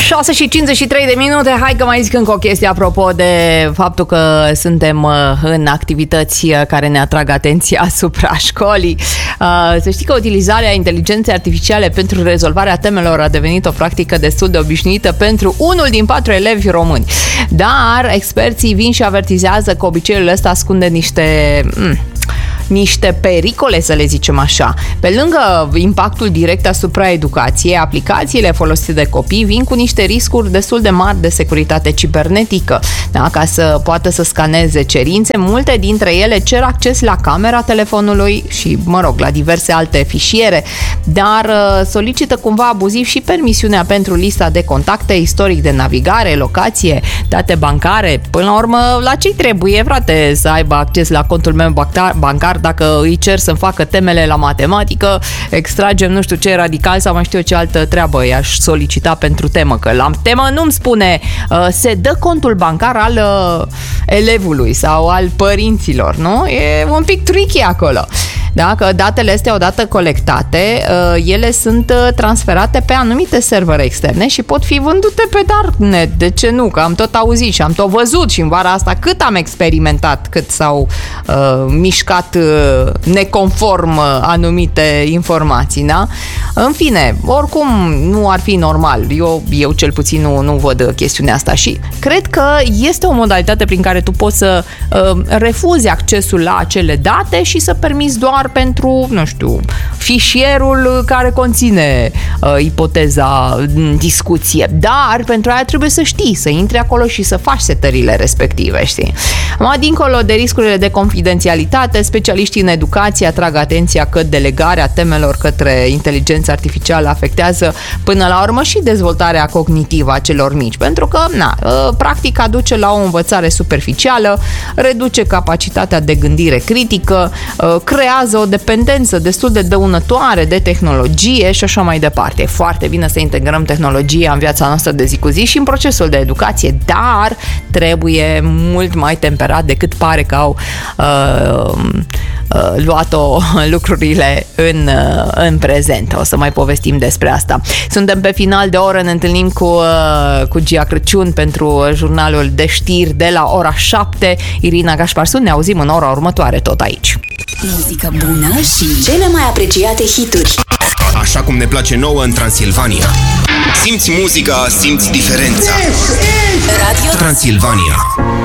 6:53. Hai că mai zic încă o chestie apropo de faptul că suntem în activități care ne atrag atenția asupra școlii. Să știi că utilizarea inteligenței artificiale pentru rezolvarea temelor a devenit o practică destul de obișnuită pentru 1 din 4 elevi români. Dar experții vin și avertizează că obiceiul ăsta ascunde niște pericole, să le zicem așa. Pe lângă impactul direct asupra educației, aplicațiile folosite de copii vin cu niște riscuri destul de mari de securitate cibernetică. Da? Ca să poată să scaneze cerințe, multe dintre ele cer acces la camera telefonului și, la diverse alte fișiere, dar solicită cumva abuziv și permisiunea pentru lista de contacte, istoric de navigare, locație, date bancare. Până la urmă, la ce trebuie, frate, să aibă acces la contul meu bancar dacă îi cer să-mi facă temele la matematică, extragem nu știu ce radical sau mai știu eu ce altă treabă i-aș solicita pentru temă, că la temă nu-mi spune se dă contul bancar al elevului sau al părinților, nu? E un pic tricky acolo. Da? Că datele astea, odată colectate, ele sunt transferate pe anumite servere externe și pot fi vândute pe darknet. De ce nu? Că am tot auzit și am tot văzut și în vara asta cât am experimentat, cât s-au mișcat neconform anumite informații, da? În fine, oricum nu ar fi normal. Eu cel puțin nu văd chestiunea asta și cred că este o modalitate prin care tu poți să refuzi accesul la acele date și să permiți doar pentru, nu știu, fișierul care conține ipoteza în discuție. Dar pentru aia trebuie să știi, să intri acolo și să faci setările respective, știi? Dincolo de riscurile de confidențialitate, specialiștii în educație atrag atenția că delegarea temelor către inteligența artificială afectează până la urmă și dezvoltarea cognitivă a celor mici, pentru că, practic aduce la o învățare superficială, reduce capacitatea de gândire critică, creează o dependență destul de dăunătoare de tehnologie și așa mai departe. E foarte bine să integrăm tehnologia în viața noastră de zi cu zi și în procesul de educație, dar trebuie mult mai temperat decât pare că au luat-o lucrurile în prezent. O să mai povestim despre asta. Suntem pe final de oră, ne întâlnim cu Gia Crăciun pentru jurnalul de știri de la ora 7. Irina Gașparsu, ne auzim în ora următoare tot aici. Muzică bună și cele mai apreciate hituri. Așa cum ne place nouă în Transilvania. Simți muzica, simți diferența. Radio Transilvania.